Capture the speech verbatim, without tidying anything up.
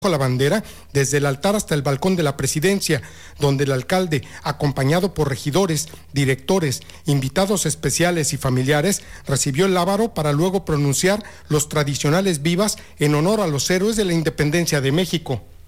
la bandera desde el altar hasta el balcón de la presidencia, donde el alcalde, acompañado por regidores, directores, invitados especiales y familiares, recibió el lábaro para luego pronunciar los tradicionales vivas en honor a los héroes de la independencia de México.